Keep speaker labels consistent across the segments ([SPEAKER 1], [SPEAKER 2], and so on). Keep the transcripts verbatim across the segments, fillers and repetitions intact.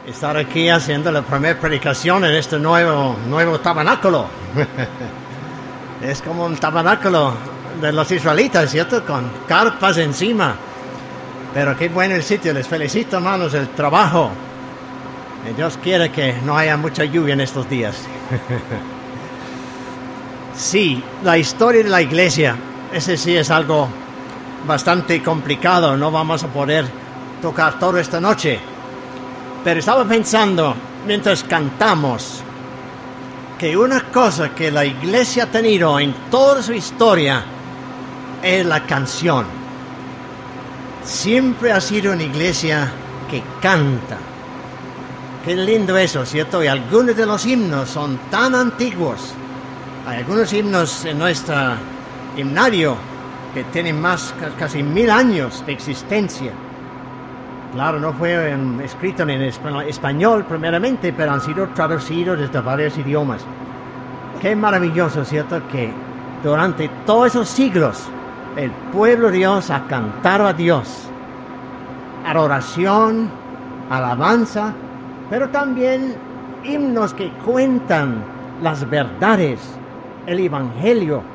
[SPEAKER 1] estar aquí haciendo la primera predicación en este nuevo, nuevo tabernáculo. Es como un tabernáculo de los israelitas, ¿cierto? Con carpas encima. Pero qué bueno el sitio. Les felicito, hermanos, el trabajo. Y Dios quiere que no haya mucha lluvia en estos días. Sí, la historia de la iglesia, ese sí es algo bastante complicado. No vamos a poder tocar todo esta noche. Pero estaba pensando, mientras cantamos, que una cosa que la iglesia ha tenido en toda su historia es la canción. Siempre ha sido una iglesia que canta. Qué lindo eso, ¿cierto? Y algunos de los himnos son tan antiguos. Hay algunos himnos en nuestro himnario que tienen más, casi mil años de existencia. Claro, no fue en, escrito en español primeramente, pero han sido traducidos desde varios idiomas. Qué maravilloso, ¿cierto? Que durante todos esos siglos el pueblo de Dios ha cantado a Dios. Adoración, alabanza, pero también himnos que cuentan las verdades, el evangelio,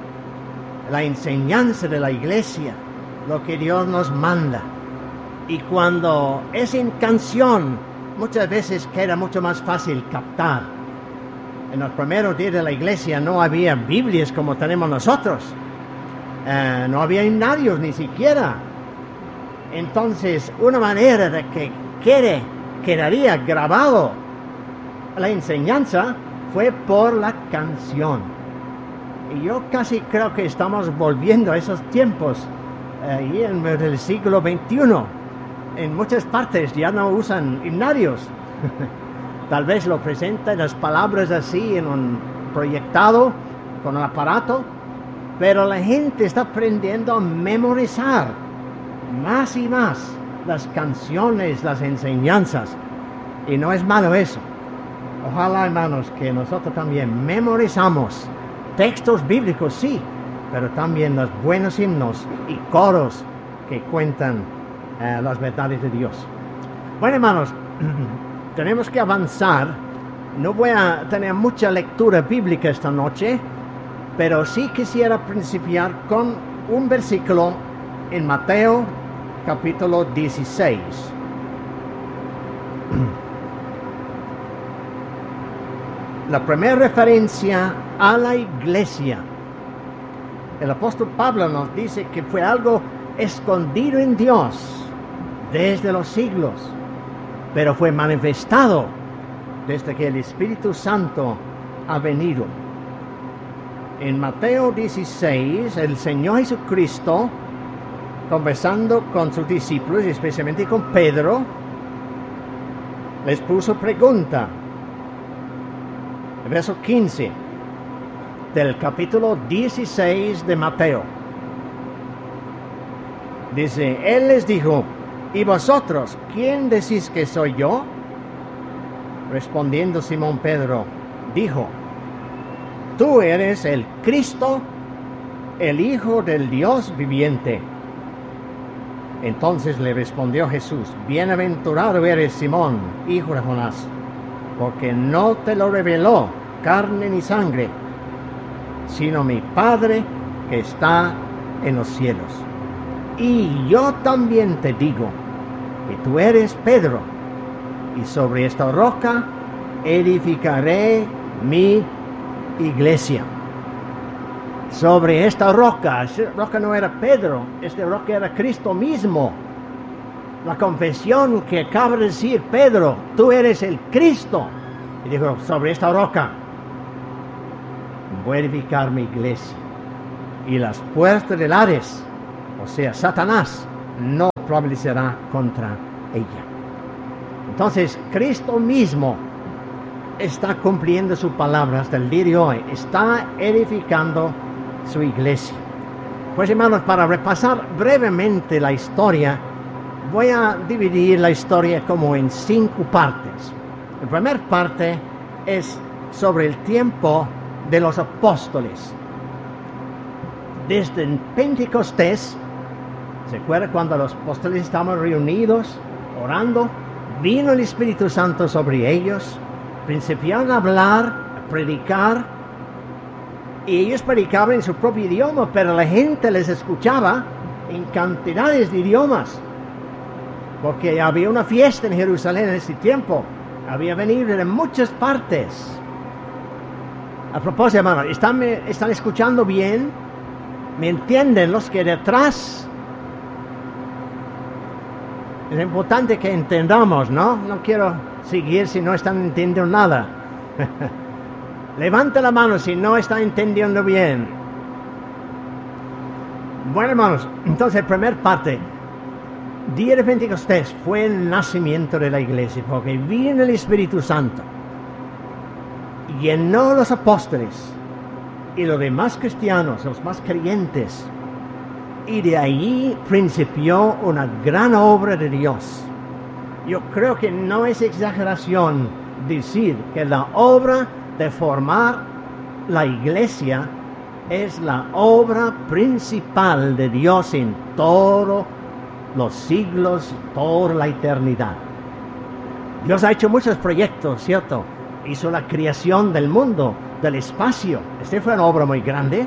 [SPEAKER 1] la enseñanza de la iglesia, lo que Dios nos manda. Y cuando es en canción, muchas veces queda mucho más fácil captar. En los primeros días de la iglesia no había Biblias como tenemos nosotros. Uh, no había himnarios ni siquiera. Entonces, una manera de que quede, quedaría grabado la enseñanza fue por la canción. Y yo casi creo que estamos volviendo a esos tiempos, ahí uh, en el siglo veintiuno. En muchas partes ya no usan himnarios. Tal vez lo presentan las palabras así en un proyectado con un aparato, pero la gente está aprendiendo a memorizar más y más las canciones, las enseñanzas, y no es malo eso. Ojalá, hermanos, que nosotros también memorizamos textos bíblicos, sí, pero también los buenos himnos y coros que cuentan Uh, las verdades de Dios. Bueno, hermanos, tenemos que avanzar. No voy a tener mucha lectura bíblica esta noche, pero sí quisiera principiar con un versículo en Mateo capítulo dieciséis. La primera referencia a la iglesia. El apóstol Pablo nos dice que fue algo escondido en Dios desde los siglos, pero fue manifestado desde que el Espíritu Santo ha venido. En Mateo dieciséis, el Señor Jesucristo, conversando con sus discípulos, especialmente con Pedro, les puso pregunta. El verso quince del capítulo dieciséis de Mateo. Dice, Él les dijo, ¿y vosotros, quién decís que soy yo? Respondiendo Simón Pedro, dijo, tú eres el Cristo, el Hijo del Dios viviente. Entonces le respondió Jesús, bienaventurado eres Simón, hijo de Jonás, porque no te lo reveló carne ni sangre, sino mi Padre que está en los cielos. Y yo también te digo que tú eres Pedro, y sobre esta roca edificaré mi iglesia. Sobre esta roca, esta roca no era Pedro, esta roca era Cristo mismo. La confesión que acaba de decir Pedro, tú eres el Cristo. Y dijo, sobre esta roca voy a edificar mi iglesia. Y las puertas del Hades, o sea, Satanás, no prevalecerá contra ella. Entonces, Cristo mismo está cumpliendo su palabra hasta el día de hoy. Está edificando su iglesia. Pues, hermanos, para repasar brevemente la historia, voy a dividir la historia como en cinco partes. La primera parte es sobre el tiempo de los apóstoles. Desde Pentecostés, ¿se acuerda cuando los apóstoles estaban reunidos, orando? vino el Espíritu Santo sobre ellos, principiaron a hablar, a predicar, y ellos predicaban en su propio idioma, pero la gente les escuchaba en cantidades de idiomas, porque había una fiesta en Jerusalén en ese tiempo, había venido de muchas partes. A propósito, hermano, ¿están, ¿están escuchando bien? ¿Me entienden los que detrás? Es importante que entendamos, ¿no? No quiero seguir si no están entendiendo nada. Levanta la mano si no están entendiendo bien. Bueno, hermanos, entonces, primera parte. Día de Pentecostés fue el nacimiento de la iglesia, porque vino el Espíritu Santo, llenó los apóstoles y los demás cristianos, los más creyentes, y de allí principió una gran obra de Dios. Yo creo que no es exageración decir que la obra de formar la iglesia es la obra principal de Dios en todos los siglos, toda la eternidad. Dios ha hecho muchos proyectos, ¿cierto? Hizo la creación del mundo, del espacio. Esta fue una obra muy grande.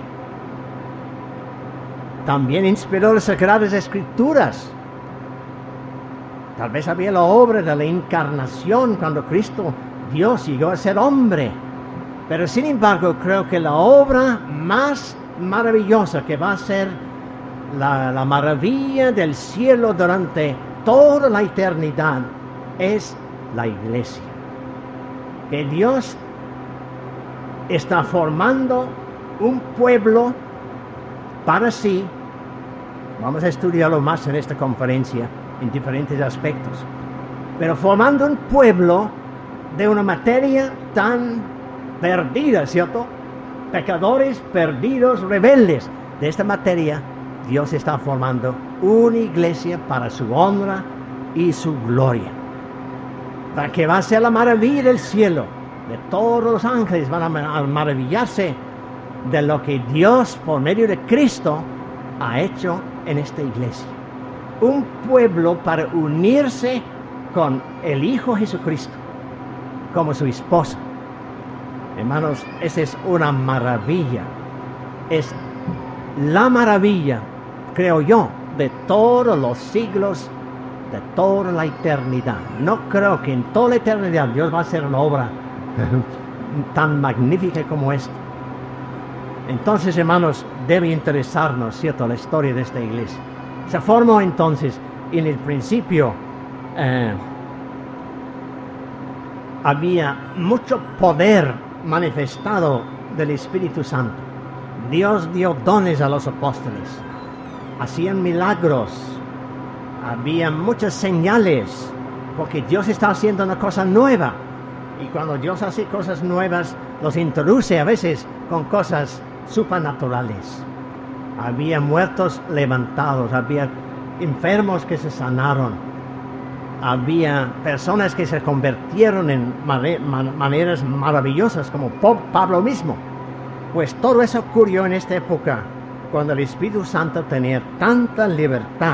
[SPEAKER 1] También inspiró las Sagradas Escrituras. Tal vez había la obra de la encarnación cuando Cristo, Dios, llegó a ser hombre. Pero sin embargo, creo que la obra más maravillosa que va a ser la, la maravilla del cielo durante toda la eternidad es la iglesia. Que Dios está formando un pueblo para sí. Vamos a estudiarlo más en esta conferencia, en diferentes aspectos. Pero formando un pueblo de una materia tan perdida, ¿cierto? Pecadores perdidos, rebeldes. De esta materia, Dios está formando una iglesia para su honra y su gloria. Para que va a ser la maravilla del cielo. De todos los ángeles van a maravillarse de lo que Dios, por medio de Cristo, ha hecho en esta iglesia. Un pueblo para unirse con el Hijo Jesucristo, como su esposa. Hermanos, esa es una maravilla. Es la maravilla, creo yo, de todos los siglos, de toda la eternidad. No creo que en toda la eternidad Dios va a hacer una obra tan magnífica como esta. Entonces, hermanos, debe interesarnos, ¿cierto?, la historia de esta iglesia. Se formó entonces, en el principio, eh, había mucho poder manifestado del Espíritu Santo. Dios dio dones a los apóstoles, hacían milagros, había muchas señales, porque Dios está haciendo una cosa nueva. Y cuando Dios hace cosas nuevas, los introduce a veces con cosas supernaturales. Había muertos levantados, había enfermos que se sanaron, había personas que se convirtieron en maneras maravillosas, como Pablo mismo. Pues todo eso ocurrió en esta época, cuando el Espíritu Santo tenía tanta libertad.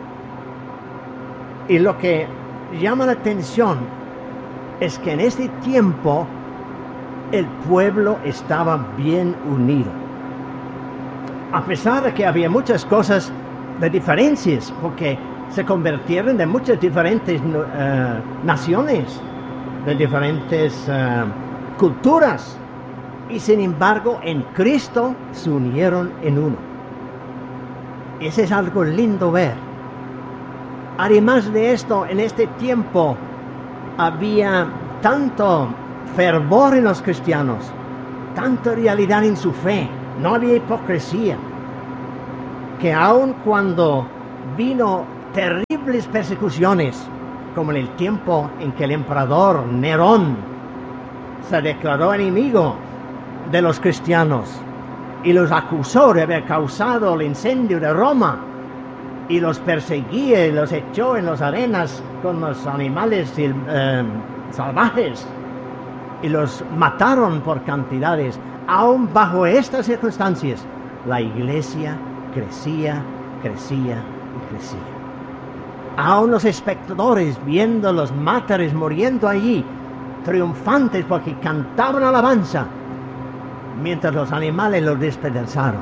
[SPEAKER 1] Y lo que llama la atención es que en este tiempo el pueblo estaba bien unido. A pesar de que había muchas cosas de diferencias, porque se convirtieron de muchas diferentes uh, naciones, de diferentes uh, culturas, y sin embargo en Cristo se unieron en uno. Ese es algo lindo ver. Además de esto, en este tiempo había tanto fervor en los cristianos, tanta realidad en su fe, no había hipocresía, que aun cuando vino terribles persecuciones, como en el tiempo en que el emperador Nerón se declaró enemigo de los cristianos y los acusó de haber causado el incendio de Roma, y los perseguía y los echó en las arenas con los animales eh, salvajes, y los mataron por cantidades. Aún bajo estas circunstancias, la iglesia crecía, crecía y crecía. a unos espectadores viendo los mártires muriendo allí, triunfantes porque cantaban alabanza, mientras los animales los despedazaron.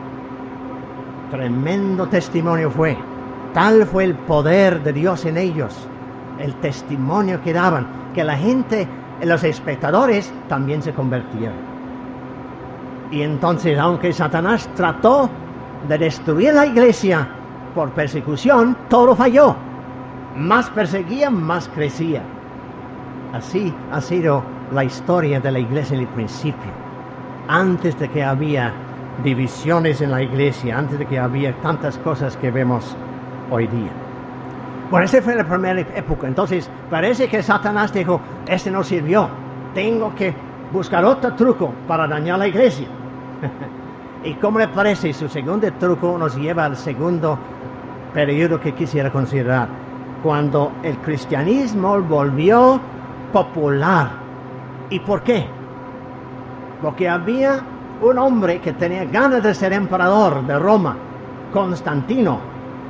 [SPEAKER 1] Tremendo testimonio fue. Tal fue el poder de Dios en ellos, el testimonio que daban, que la gente, los espectadores, también se convirtieron. Y entonces, aunque Satanás trató de destruir la iglesia por persecución, todo falló. Más perseguía, más crecía. Así ha sido la historia de la iglesia en el principio. Antes de que había divisiones en la iglesia, antes de que había tantas cosas que vemos hoy día. Bueno, esa fue la primera época. Entonces, parece que Satanás dijo, este no sirvió, tengo que buscar otro truco para dañar la iglesia. ¿Y cómo le parece? Su segundo truco nos lleva al segundo periodo que quisiera considerar, cuando el cristianismo volvió popular. ¿Y por qué? Porque había un hombre que tenía ganas de ser emperador de Roma, Constantino.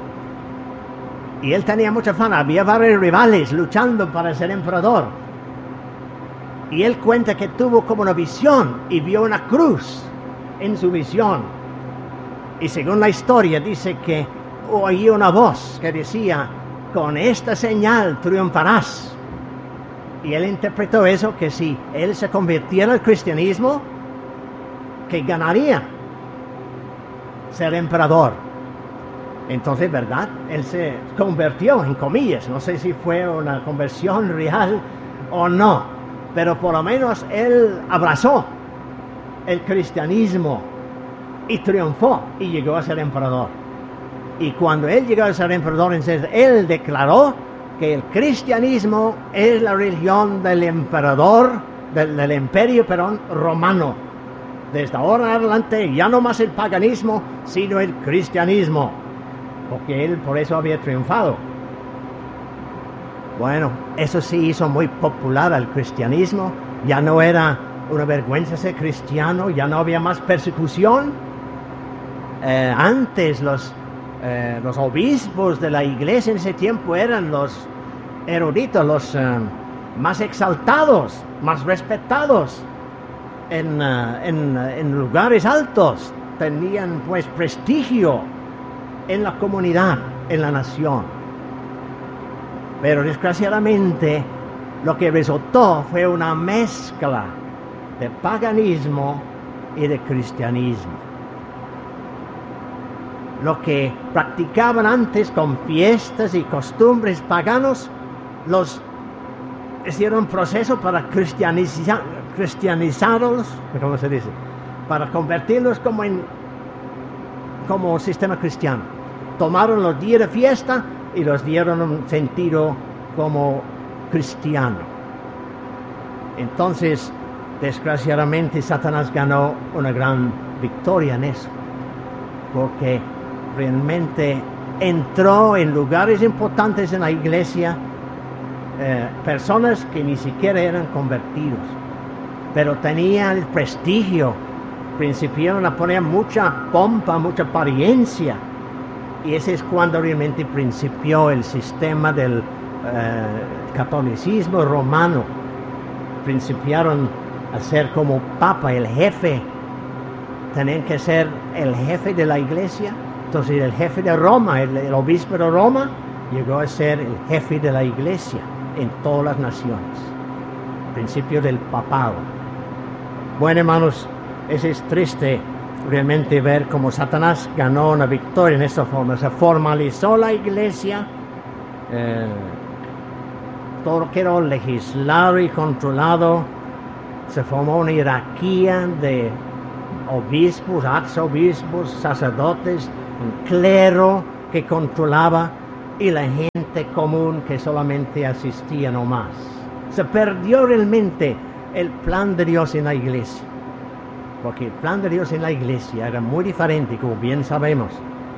[SPEAKER 1] Y él tenía mucha fama, había varios rivales luchando para ser emperador. Y él cuenta que tuvo como una visión y vio una cruz en su visión. Y según la historia dice que oí una voz que decía, con esta señal triunfarás. Y él interpretó eso, que si él se convirtiera al cristianismo, que ganaría ser emperador. Entonces, ¿verdad? Él se convirtió, en comillas. No sé si fue una conversión real o no, pero por lo menos él abrazó el cristianismo y triunfó y llegó a ser emperador. Y cuando él llegó a ser emperador, entonces él declaró que el cristianismo es la religión del emperador, del, del imperio, perdón, romano. Desde ahora en adelante ya no más el paganismo, sino el cristianismo, porque él por eso había triunfado. Bueno, eso sí hizo muy popular al cristianismo. Ya no era una vergüenza ser cristiano, ya no había más persecución. Eh, antes los, eh, los obispos de la iglesia en ese tiempo eran los eruditos, los eh, más exaltados, más respetados en, uh, en, uh, en lugares altos. Tenían pues prestigio en la comunidad, en la nación. Pero desgraciadamente lo que resultó fue una mezcla de paganismo y de cristianismo. Lo que practicaban antes con fiestas y costumbres paganos, los hicieron un proceso para cristianizar, cristianizarlos, ¿cómo se dice? Para convertirlos como en como sistema cristiano. Tomaron los días de fiesta y los dieron un sentido como cristiano. Entonces, desgraciadamente, Satanás ganó una gran victoria en eso, porque realmente entró en lugares importantes en la iglesia eh, personas que ni siquiera eran convertidos, pero tenían el prestigio, principiaron a poner mucha pompa, mucha apariencia, y ese es cuando realmente principió el sistema del eh, catolicismo romano. Principiaron a ser como papa, el jefe. Tenían que ser el jefe de la iglesia. Entonces el jefe de Roma, el, el obispo de Roma, llegó a ser el jefe de la iglesia en todas las naciones. Principio del papado. Bueno, hermanos, eso es triste realmente ver cómo Satanás ganó una victoria en esta forma. Se formalizó la iglesia, eh, todo lo que era legislado y controlado. Se formó una jerarquía de obispos, arzobispos, sacerdotes, un clero que controlaba y la gente común que solamente asistía nomás. Se perdió realmente el plan de Dios en la iglesia, porque el plan de Dios en la iglesia era muy diferente, como bien sabemos.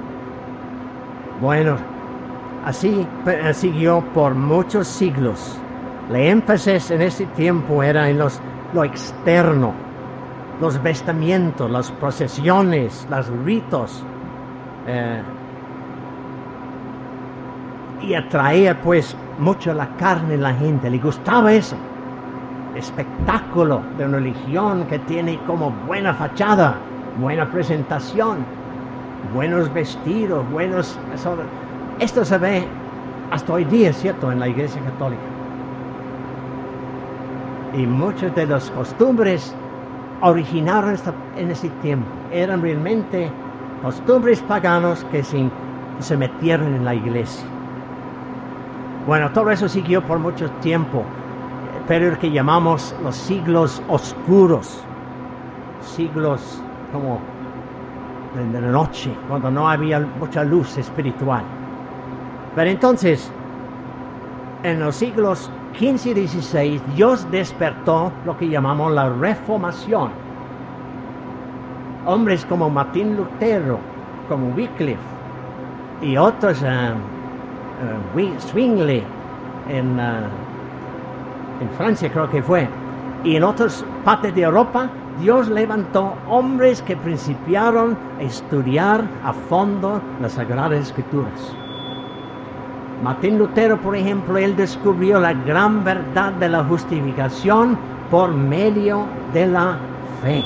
[SPEAKER 1] Bueno, así siguió por muchos siglos. El énfasis en ese tiempo era en los, lo externo, los vestimientos, las procesiones, los ritos. Eh, y atraía pues mucho la carne en la gente, le gustaba eso. Espectáculo de una religión que tiene como buena fachada, buena presentación, buenos vestidos, buenos... Eso, esto se ve hasta hoy día, ¿cierto?, en la Iglesia Católica. Y muchas de las costumbres originaron esta, en ese tiempo. Eran realmente costumbres paganos que se, se metieron en la iglesia. Bueno, todo eso siguió por mucho tiempo, pero el que llamamos los siglos oscuros, siglos como de la noche, cuando no había mucha luz espiritual. Pero entonces, en los siglos quince y dieciséis, Dios despertó lo que llamamos la Reformación. Hombres como Martín Lutero, como Wycliffe y otros, uh, uh, Zwingli en, uh, en Francia creo que fue, y en otras partes de Europa, Dios levantó hombres que principiaron a estudiar a fondo las Sagradas Escrituras. Martín Lutero, por ejemplo, él descubrió la gran verdad de la justificación por medio de la fe.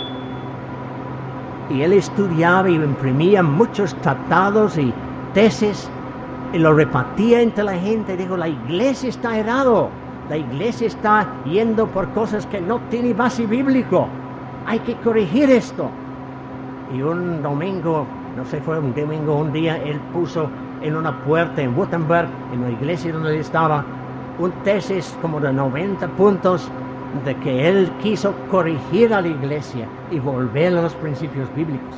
[SPEAKER 1] Y él estudiaba y imprimía muchos tratados y tesis y lo repartía entre la gente. Dijo, la iglesia está errado, la iglesia está yendo por cosas que no tienen base bíblico. Hay que corregir esto. Y un domingo, no sé, fue un domingo, un día, él puso en una puerta en Wittenberg, en la iglesia donde él estaba, un tesis como de noventa puntos de que él quiso corregir a la iglesia y volver a los principios bíblicos.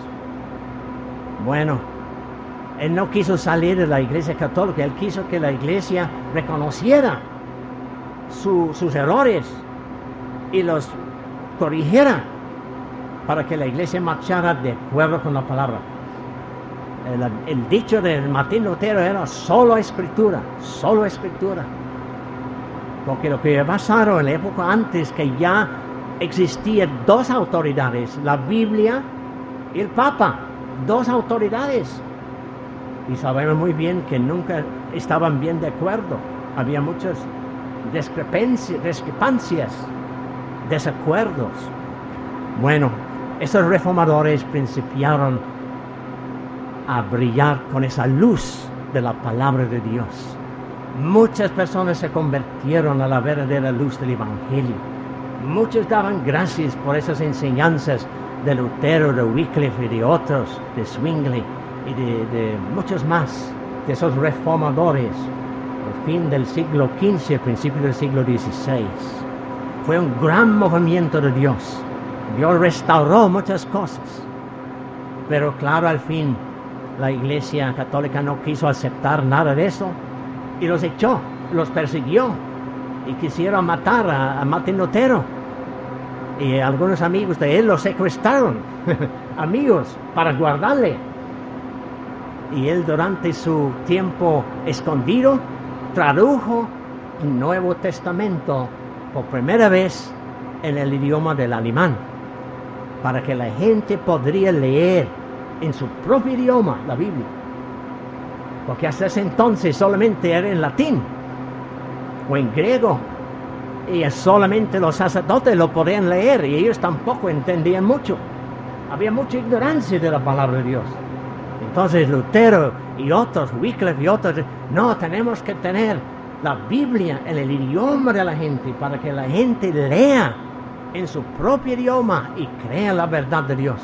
[SPEAKER 1] Bueno, él no quiso salir de la iglesia católica, él quiso que la iglesia reconociera su, sus errores y los corrigiera para que la iglesia marchara de acuerdo con la palabra. El, el dicho de Martín Lutero era solo escritura, solo escritura. Porque lo que pasaron en la época antes, que ya existían dos autoridades, la Biblia y el Papa, dos autoridades. Y sabemos muy bien que nunca estaban bien de acuerdo. Había muchas discrepancias, discrepancias desacuerdos. Bueno, estos reformadores principiaron a brillar con esa luz de la palabra de Dios. Muchas personas se convirtieron a la verdadera luz del Evangelio. Muchos daban gracias por esas enseñanzas de Lutero, de Wycliffe y de otros, de Zwingli y de, de muchos más, de esos reformadores, al fin del siglo quince, al principio del siglo dieciséis. Fue un gran movimiento de Dios. Dios restauró muchas cosas. Pero claro, al fin, la Iglesia Católica no quiso aceptar nada de eso y los echó, los persiguió y quisieron matar a, a Martín Lutero. Y algunos amigos de él lo secuestraron, amigos, para guardarle. Y él, durante su tiempo escondido, tradujo el Nuevo Testamento por primera vez en el idioma del alemán, para que la gente podría leer en su propio idioma la Biblia, porque hasta ese entonces solamente era en latín o en griego, y solamente los sacerdotes lo podían leer y ellos tampoco entendían mucho. Había mucha ignorancia de la palabra de Dios. Entonces Lutero y otros, Wycliffe y otros, no, tenemos que tener la Biblia en el idioma de la gente para que la gente lea en su propio idioma y crea la verdad de Dios.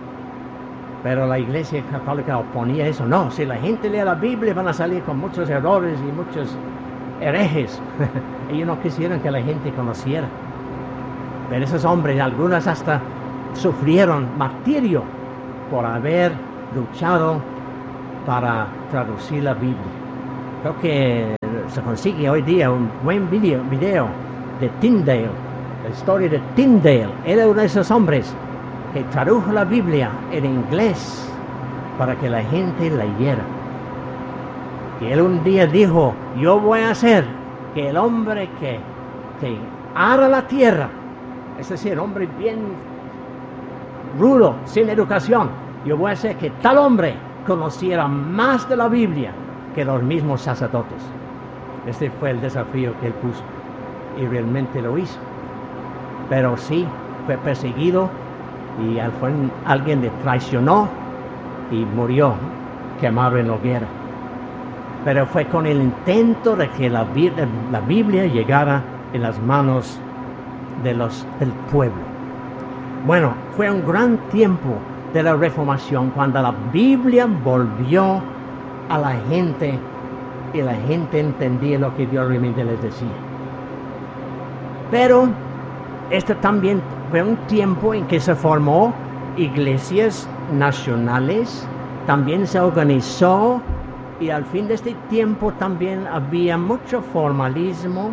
[SPEAKER 1] Pero la Iglesia Católica oponía eso. No, si la gente lee la Biblia van a salir con muchos errores y muchos herejes. Ellos no quisieron que la gente conociera. Pero esos hombres, algunos hasta sufrieron martirio por haber luchado para traducir la Biblia. Creo que se consigue hoy día un buen video, video de Tyndale, la historia de Tyndale. Era uno de esos hombres que tradujo la Biblia en inglés para que la gente leyera. Y él un día dijo, yo voy a hacer que el hombre que, que ara la tierra, es decir, hombre bien rudo, sin educación, yo voy a hacer que tal hombre conociera más de la Biblia que los mismos sacerdotes. Este fue el desafío que él puso y realmente lo hizo. Pero sí, fue perseguido y al fin alguien le traicionó y murió quemado en la hoguera. Pero fue con el intento de que la, la Biblia llegara en las manos de los, del pueblo. Bueno, fue un gran tiempo de la Reformación cuando la Biblia volvió a la gente y la gente entendía lo que Dios realmente les decía. Pero este también fue un tiempo en que se formó iglesias nacionales, también se organizó, y al fin de este tiempo también había mucho formalismo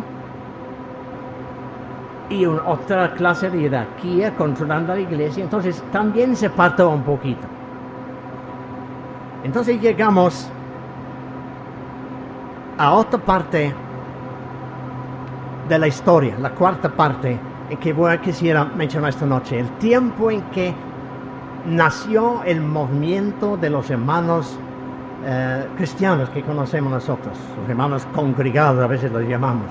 [SPEAKER 1] y una otra clase de jerarquía controlando la iglesia. Entonces también se apartó un poquito. Entonces llegamos a otra parte de la historia, la cuarta parte en que voy a quisiera mencionar esta noche, el tiempo en que nació el movimiento de los hermanos eh, cristianos que conocemos nosotros, los hermanos congregados a veces los llamamos.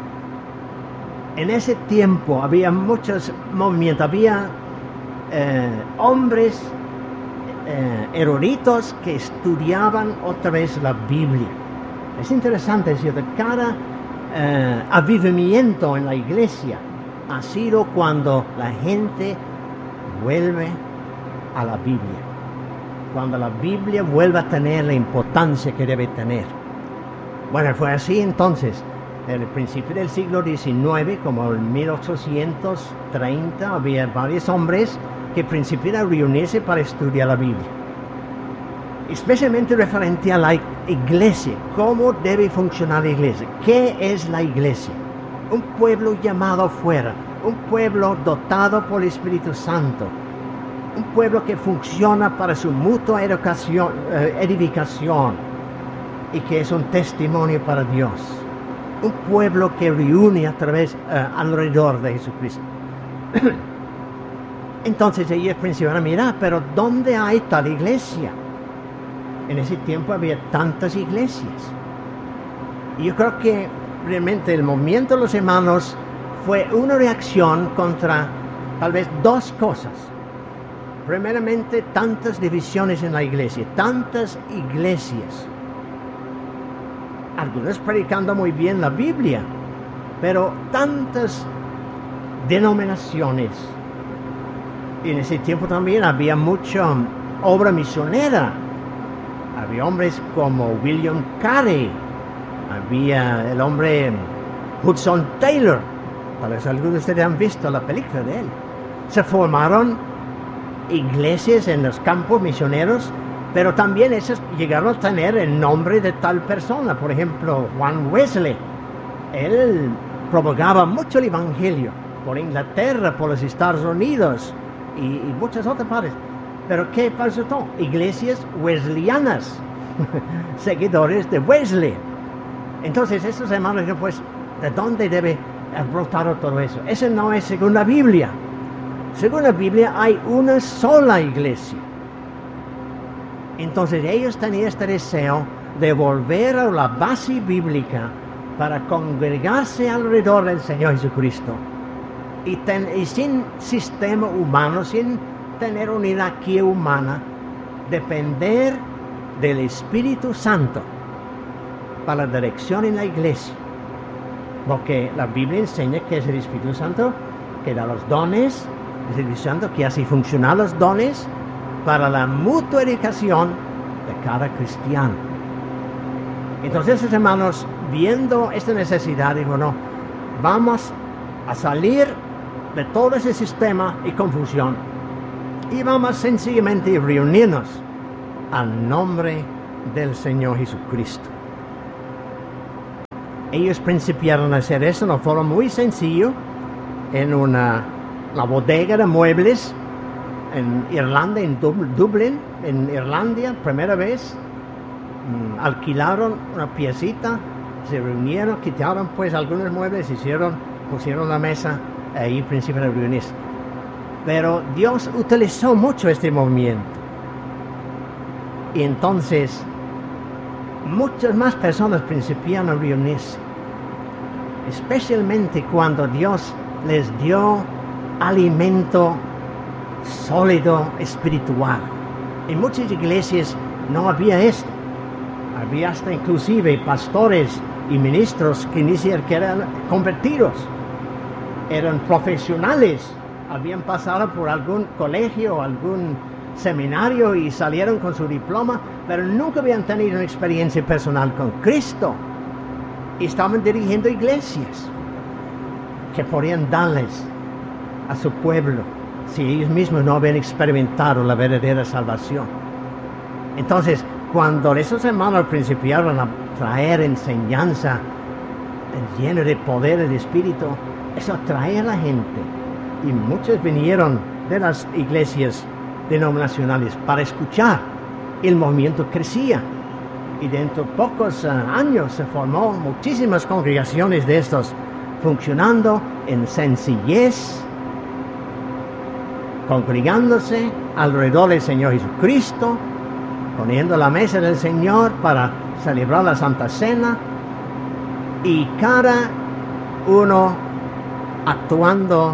[SPEAKER 1] En ese tiempo había muchos movimientos, había eh, hombres eh, eruditos que estudiaban otra vez la Biblia. Es interesante, es cierto, cada eh, avivamiento en la iglesia ha sido cuando la gente vuelve a la Biblia, cuando la Biblia vuelve a tener la importancia que debe tener. Bueno, fue así entonces. En el principio del siglo diecinueve, como en mil ochocientos treinta, había varios hombres que principiaron a reunirse para estudiar la Biblia. Especialmente referente a la iglesia, cómo debe funcionar la iglesia, qué es la iglesia. Un pueblo llamado afuera, un pueblo dotado por el Espíritu Santo, un pueblo que funciona para su mutua educación, eh, edificación y que es un testimonio para Dios. Un pueblo que reúne a través, uh, alrededor de Jesucristo. Entonces ellos pensaban, mira, pero ¿dónde hay tal iglesia? En ese tiempo había tantas iglesias. Y yo creo que realmente el movimiento de los hermanos fue una reacción contra tal vez dos cosas. Primeramente, tantas divisiones en la iglesia, tantas iglesias. Algunos predicando muy bien la Biblia, pero tantas denominaciones. Y en ese tiempo también había mucha obra misionera. Había hombres como William Carey, había el hombre Hudson Taylor, tal vez algunos de ustedes han visto la película de él. Se formaron iglesias en los campos misioneros, pero también esos llegaron a tener el nombre de tal persona. Por ejemplo, Juan Wesley. Él propagaba mucho el evangelio por Inglaterra, por los Estados Unidos y, y muchas otras partes. Pero ¿qué pasó? Iglesias wesleyanas, seguidores de Wesley. Entonces, estos hermanos, pues, ¿de dónde debe brotar todo eso? Eso no es según la Biblia. Según la Biblia hay una sola iglesia. Entonces ellos tenían este deseo de volver a la base bíblica para congregarse alrededor del Señor Jesucristo. Y, ten, y sin sistema humano, sin tener una jerarquía humana, depender del Espíritu Santo para la dirección en la iglesia. Porque la Biblia enseña que es el Espíritu Santo que da los dones, es el Espíritu Santo que hace funcionar los dones para la mutua edificación de cada cristiano. Entonces, esos hermanos, viendo esta necesidad, dijo, no, vamos a salir de todo ese sistema y confusión y vamos sencillamente a reunirnos al nombre del Señor Jesucristo. Ellos principiaron a hacer eso de una forma muy sencilla en una la bodega de muebles en Irlanda, en Dublín, en Irlanda, primera vez. mmm, alquilaron una piecita, se reunieron, quitaron pues algunos muebles, hicieron, pusieron la mesa, ahí principio de reunirse. Pero Dios utilizó mucho este movimiento. Y entonces muchas más personas principiaron a reunirse, especialmente cuando Dios les dio alimento sólido espiritual. En muchas iglesias no había esto. Había hasta inclusive pastores y ministros que ni siquiera eran convertidos. Eran profesionales, habían pasado por algún colegio o algún seminario y salieron con su diploma, pero nunca habían tenido una experiencia personal con Cristo. Y estaban dirigiendo iglesias que podían darles a su pueblo si ellos mismos no habían experimentado la verdadera salvación. Entonces, cuando esos hermanos principiaron a traer enseñanza llena de poder del Espíritu, eso atrae a la gente. Y muchos vinieron de las iglesias denominacionales para escuchar. El movimiento crecía. Y dentro de pocos uh, años se formó muchísimas congregaciones de estos, funcionando en sencillez, congregándose alrededor del Señor Jesucristo, poniendo la mesa del Señor para celebrar la Santa Cena, y cada uno actuando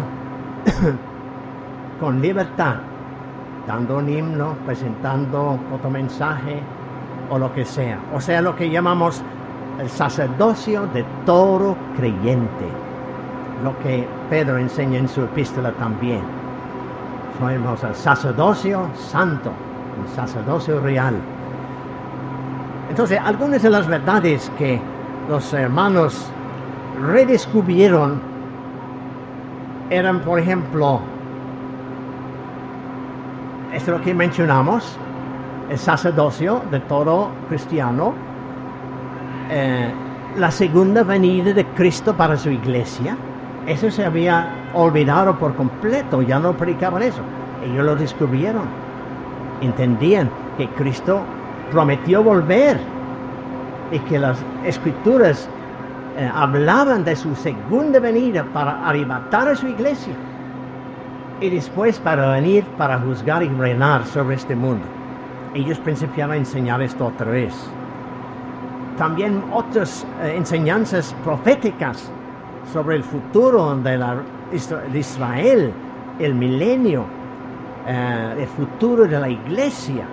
[SPEAKER 1] con libertad, dando un himno, presentando otro mensaje o lo que sea. O sea, lo que llamamos el sacerdocio de todo creyente, lo que Pedro enseña en su epístola también. Somos el sacerdocio santo, el sacerdocio real. Entonces, algunas de las verdades que los hermanos redescubrieron eran, por ejemplo, esto es lo que mencionamos, el sacerdocio de todo cristiano, eh, la segunda venida de Cristo para su iglesia. Eso se había olvidado por completo, ya no predicaban eso. Ellos lo descubrieron, entendían que Cristo prometió volver y que las escrituras eh, hablaban de su segunda venida para arrebatar a su iglesia y después para venir para juzgar y reinar sobre este mundo. Ellos principiaron a enseñar esto otra vez. También otras eh, enseñanzas proféticas sobre el futuro de, la, de Israel, el milenio, eh, el futuro de la iglesia.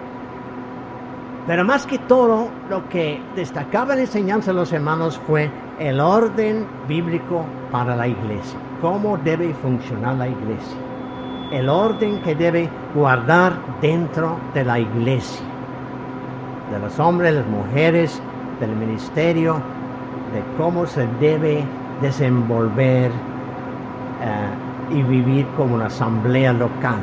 [SPEAKER 1] Pero más que todo, lo que destacaba la enseñanza de los hermanos fue el orden bíblico para la iglesia. Cómo debe funcionar la iglesia. El orden que debe guardar dentro de la iglesia. De los hombres, las mujeres, del ministerio, de cómo se debe desenvolver uh, y vivir como una asamblea local.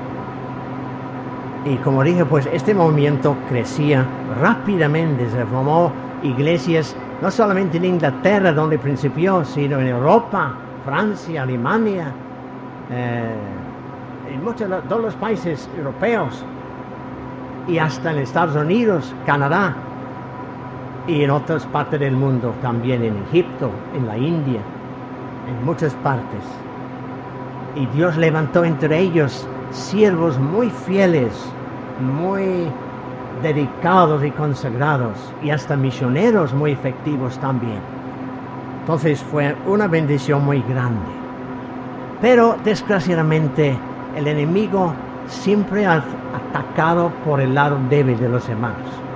[SPEAKER 1] Y como dije, pues este movimiento crecía rápidamente, se formó iglesias no solamente en Inglaterra donde principió, sino en Europa, Francia, Alemania, eh, en muchos de todos los países europeos, y hasta en Estados Unidos, Canadá, y en otras partes del mundo, también en Egipto, en la India, en muchas partes. Y Dios levantó entre ellos siervos muy fieles, muy dedicados y consagrados, y hasta misioneros muy efectivos también. Entonces fue una bendición muy grande. Pero desgraciadamente el enemigo siempre ha atacado por el lado débil de los hermanos.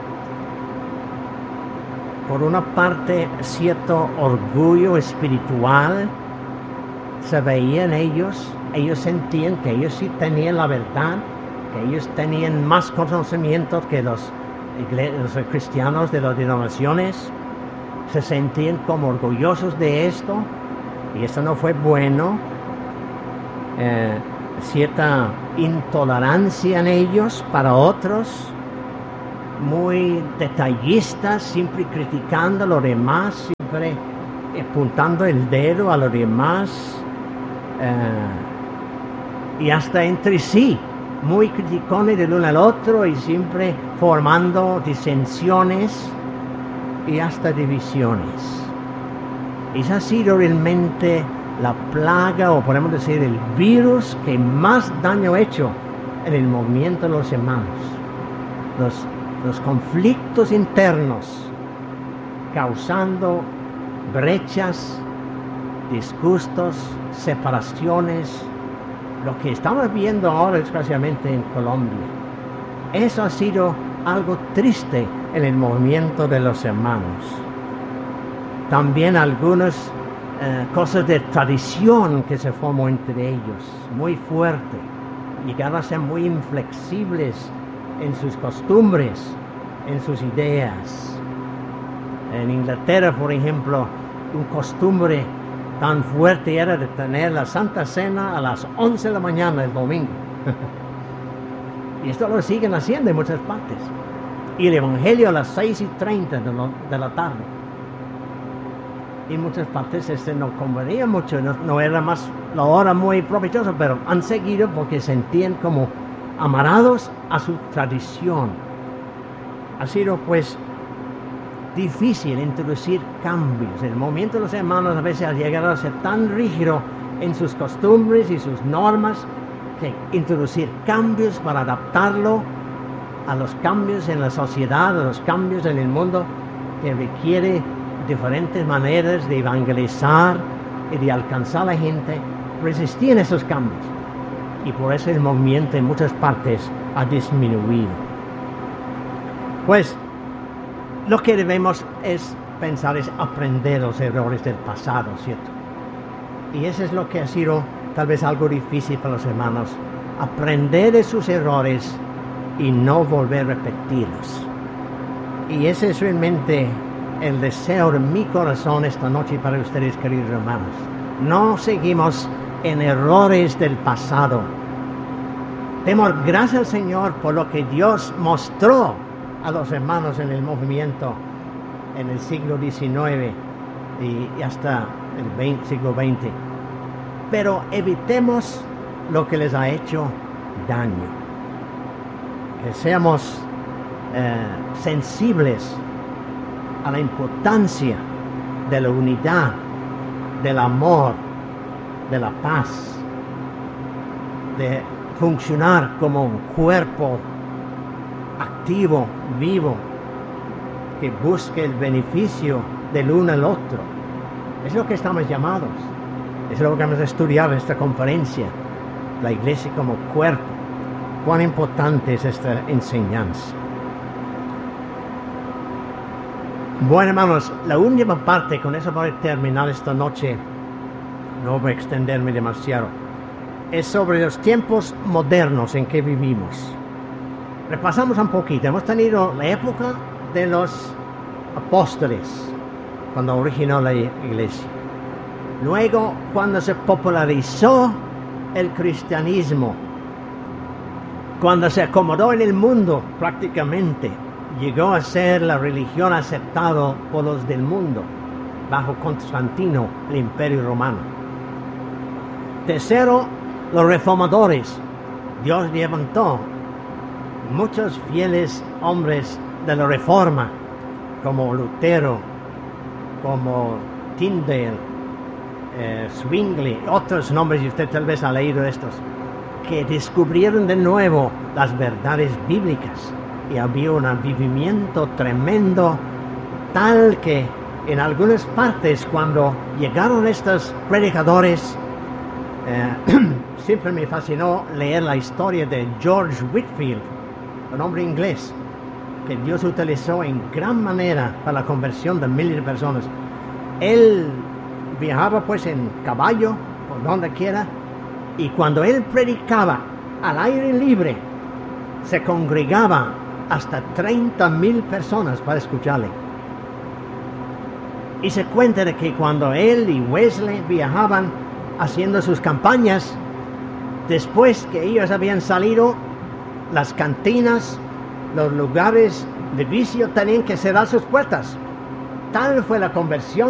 [SPEAKER 1] Por una parte, cierto orgullo espiritual se veía en ellos. Ellos sentían que ellos sí tenían la verdad, que ellos tenían más conocimientos que los, los cristianos de las denominaciones. Se sentían como orgullosos de esto, y esto no fue bueno. Eh, cierta intolerancia en ellos para otros, muy detallistas, siempre criticando a los demás, siempre apuntando el dedo a los demás, eh, y hasta entre sí, muy criticones del uno al otro, y siempre formando disensiones y hasta divisiones. Esa ha sido realmente la plaga, o podemos decir el virus que más daño ha hecho en el movimiento de los hermanos. Los, los conflictos internos, causando brechas, disgustos, separaciones, lo que estamos viendo ahora desgraciadamente en Colombia. Eso ha sido algo triste en el movimiento de los hermanos. También algunas eh, cosas de tradición que se formó entre ellos, muy fuerte, llegaron a ser muy inflexibles en sus costumbres, en sus ideas. En Inglaterra, por ejemplo, una costumbre tan fuerte era de tener la Santa Cena a las once de la mañana el domingo. Y esto lo siguen haciendo en muchas partes. Y el Evangelio a las seis y treinta de, de la tarde. En muchas partes este no convenía mucho, no, no era más la hora muy provechosa, pero han seguido porque sentían como amarrados a su tradición. Ha sido pues difícil introducir cambios. En el momento los hermanos a veces han llegado a ser tan rígidos en sus costumbres y sus normas que introducir cambios para adaptarlo a los cambios en la sociedad, a los cambios en el mundo, que requiere diferentes maneras de evangelizar y de alcanzar a la gente, resistían esos cambios. Y por eso el movimiento en muchas partes ha disminuido. Pues lo que debemos es pensar, es aprender los errores del pasado, ¿cierto? Y eso es lo que ha sido tal vez algo difícil para los hermanos, aprender de sus errores y no volver a repetirlos. Y ese es realmente el deseo de mi corazón esta noche para ustedes, queridos hermanos. No seguimos en errores del pasado. Demos gracias al Señor por lo que Dios mostró a los hermanos en el movimiento en el siglo diecinueve y hasta el veinte, siglo veinte. Pero evitemos lo que les ha hecho daño. Que seamos eh, sensibles a la importancia de la unidad, del amor, de la paz, de funcionar como un cuerpo activo, vivo, que busque el beneficio del uno al otro. Es lo que estamos llamados. Es lo que vamos a estudiar en esta conferencia. La iglesia como cuerpo. Cuán importante es esta enseñanza. Bueno, hermanos, la última parte, con eso voy a terminar esta noche. No voy a extenderme demasiado. Es sobre los tiempos modernos en que vivimos. Repasamos un poquito. Hemos tenido la época de los apóstoles, cuando originó la iglesia. Luego, cuando se popularizó el cristianismo, cuando se acomodó en el mundo prácticamente, llegó a ser la religión aceptada por los del mundo, bajo Constantino, el Imperio Romano. Tercero, los reformadores. Dios levantó muchos fieles hombres de la Reforma, como Lutero, como Tyndale, eh, Zwingli, otros nombres, y usted tal vez ha leído estos, que descubrieron de nuevo las verdades bíblicas. Y había un avivamiento tremendo, tal que en algunas partes, cuando llegaron estos predicadores, eh, siempre me fascinó leer la historia de George Whitefield, un hombre inglés que Dios utilizó en gran manera para la conversión de miles de personas. Él viajaba pues en caballo, por donde quiera, y cuando él predicaba al aire libre, se congregaba hasta treinta mil personas para escucharle. Y se cuenta de que cuando él y Wesley viajaban haciendo sus campañas, después que ellos habían salido, las cantinas, los lugares de vicio tenían que cerrar sus puertas. Tal fue la conversión